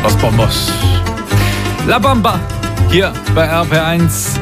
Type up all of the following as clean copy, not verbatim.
Los Bombos. La Bamba. Hier bei RPR1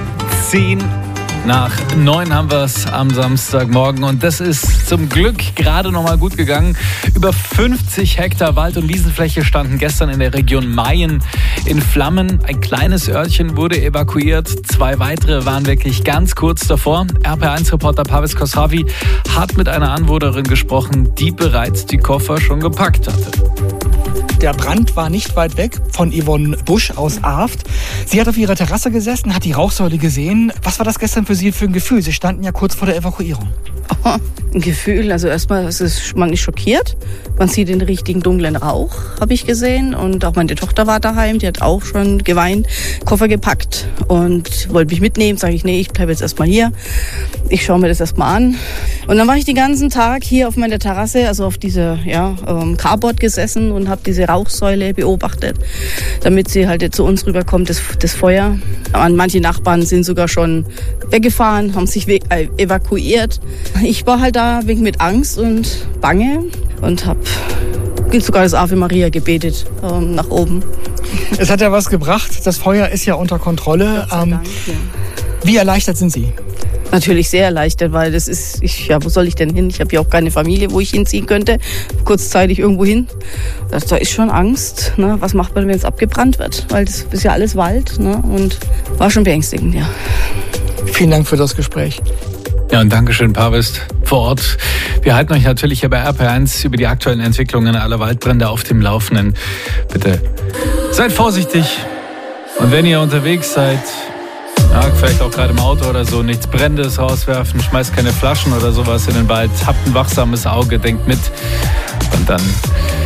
10:09 haben wir es am Samstagmorgen und das ist zum Glück gerade noch mal gut gegangen. Über 50 Hektar Wald- und Wiesenfläche standen gestern in der Region Mayen in Flammen. Ein kleines Örtchen wurde evakuiert, 2 weitere waren wirklich ganz kurz davor. RPR1-Reporter Pavis Kosavi hat mit einer Anwohnerin gesprochen, die bereits die Koffer schon gepackt hatte. Der Brand war nicht weit weg von Yvonne Busch aus Arft. Sie hat auf ihrer Terrasse gesessen, hat die Rauchsäule gesehen. Was war das gestern für Sie für ein Gefühl? Sie standen ja kurz vor der Evakuierung. Oh, ein Gefühl, also erstmal ist man nicht schockiert. Man sieht den richtigen dunklen Rauch, habe ich gesehen. Und auch meine Tochter war daheim, die hat auch schon geweint, Koffer gepackt und wollte mich mitnehmen. Sage ich, nee, ich bleibe jetzt erstmal hier. Ich schaue mir das erstmal an. Und dann war ich den ganzen Tag hier auf meiner Terrasse, also auf dieser Carport gesessen und habe diese Rauchsäule beobachtet, damit sie halt zu uns rüberkommt, das Feuer. Und manche Nachbarn sind sogar schon weggefahren, haben sich evakuiert. Ich war halt da wegen mit Angst und Bange und habe sogar das Ave Maria gebetet nach oben. Es hat ja was gebracht. Das Feuer ist ja unter Kontrolle. Gott sei Dank, ja. Wie erleichtert sind Sie? Natürlich sehr erleichtert, weil wo soll ich denn hin? Ich habe ja auch keine Familie, wo ich hinziehen könnte. Kurzzeitig irgendwo hin. Da ist schon Angst. Ne? Was macht man, wenn es abgebrannt wird? Weil das ist ja alles Wald. Ne? Und war schon beängstigend, ja. Vielen Dank für das Gespräch. Ja, und Dankeschön, Pavis, vor Ort. Wir halten euch natürlich hier bei RPR1 über die aktuellen Entwicklungen aller Waldbrände auf dem Laufenden. Bitte seid vorsichtig. Und wenn ihr unterwegs seid, vielleicht auch gerade im Auto oder so, nichts Brennendes rauswerfen, schmeißt keine Flaschen oder sowas in den Wald, habt ein wachsames Auge, denkt mit und dann